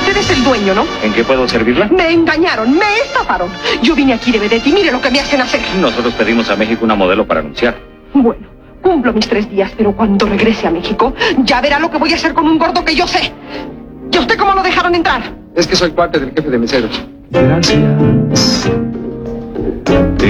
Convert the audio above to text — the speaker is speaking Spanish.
Usted es el dueño, ¿no? ¿En qué puedo servirla? Me engañaron, me estafaron. Yo vine aquí de vedette y mire lo que me hacen hacer. Nosotros pedimos a México una modelo para anunciar. Bueno, cumplo mis 3 días, pero cuando regrese a México, ya verá lo que voy a hacer con un gordo que yo sé. ¿Y a usted cómo lo dejaron entrar? Es que soy parte del jefe de meseros. Gracias.